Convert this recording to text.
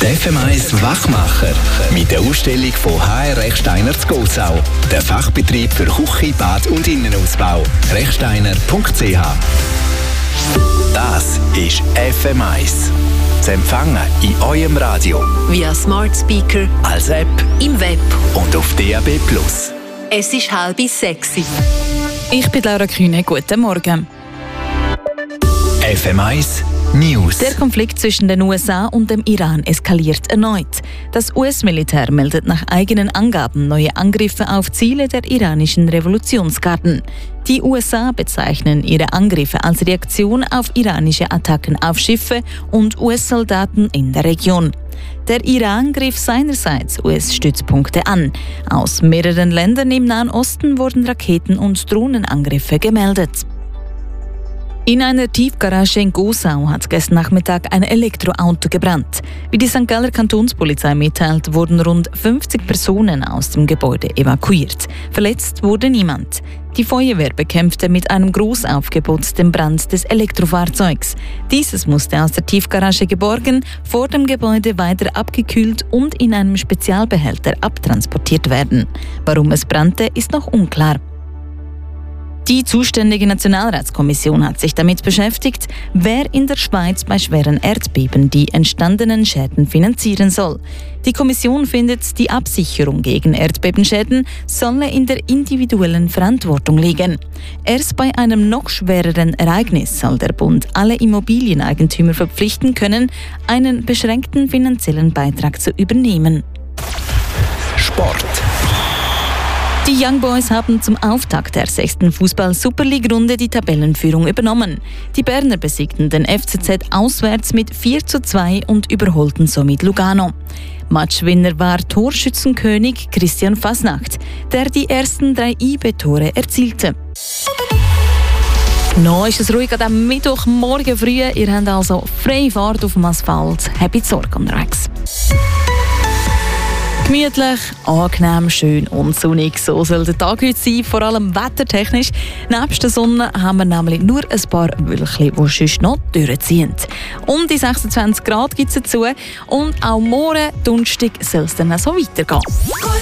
Der FM1 Wachmacher mit der Ausstellung von HR Rechsteiner zu Gossau. Der Fachbetrieb für Küche, Bad und Innenausbau. rechsteiner.ch. Das ist FM1. Zu empfangen in eurem Radio. Via Smart Speaker, als App, im Web und auf DAB+. Es ist 5:30. Ich bin Laura Kühne. Guten Morgen. FM1 News. Der Konflikt zwischen den USA und dem Iran eskaliert erneut. Das US-Militär meldet nach eigenen Angaben neue Angriffe auf Ziele der iranischen Revolutionsgarden. Die USA bezeichnen ihre Angriffe als Reaktion auf iranische Attacken auf Schiffe und US-Soldaten in der Region. Der Iran griff seinerseits US-Stützpunkte an. Aus mehreren Ländern im Nahen Osten wurden Raketen- und Drohnenangriffe gemeldet. In einer Tiefgarage in Gossau hat gestern Nachmittag ein Elektroauto gebrannt. Wie die St. Galler Kantonspolizei mitteilt, wurden rund 50 Personen aus dem Gebäude evakuiert. Verletzt wurde niemand. Die Feuerwehr bekämpfte mit einem Großaufgebot den Brand des Elektrofahrzeugs. Dieses musste aus der Tiefgarage geborgen, vor dem Gebäude weiter abgekühlt und in einem Spezialbehälter abtransportiert werden. Warum es brannte, ist noch unklar. Die zuständige Nationalratskommission hat sich damit beschäftigt, wer in der Schweiz bei schweren Erdbeben die entstandenen Schäden finanzieren soll. Die Kommission findet, die Absicherung gegen Erdbebenschäden solle in der individuellen Verantwortung liegen. Erst bei einem noch schwereren Ereignis soll der Bund alle Immobilieneigentümer verpflichten können, einen beschränkten finanziellen Beitrag zu übernehmen. Sport. Die Young Boys haben zum Auftakt der 6. Fußball-Superliga-Runde die Tabellenführung übernommen. Die Berner besiegten den FCZ auswärts mit 4:2 und überholten somit Lugano. Matchwinner war Torschützenkönig Christian Fasnacht, der die ersten 3 IB-Tore erzielte. Noch ist es ruhig an diesem Mittwochmorgen früh. Ihr habt also freie Fahrt auf dem Asphalt. Habt Sorge unterwegs. Gemütlich, angenehm, schön und sonnig. So soll der Tag heute sein, vor allem wettertechnisch. Nebst der Sonne haben wir nämlich nur ein paar Wölkchen, die sonst noch durchziehen. Um die 26 Grad gibt es dazu. Und auch morgen, Donnerstag, soll es dann so weitergehen.